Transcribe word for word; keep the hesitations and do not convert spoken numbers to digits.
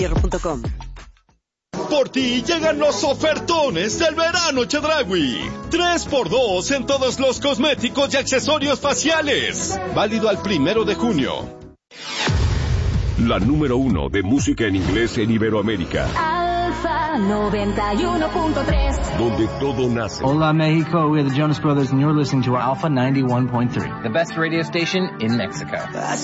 hierro punto com. Por ti llegan los ofertones del verano Chedraui. tres por dos en todos los cosméticos y accesorios faciales. Válido al primero de junio. La número uno de música en inglés en Iberoamérica. Alfa noventa y uno punto tres. Donde todo nace. Hola Mexico, we're the Jonas Brothers and you're listening to Alpha ninety-one point three. The best radio station in Mexico.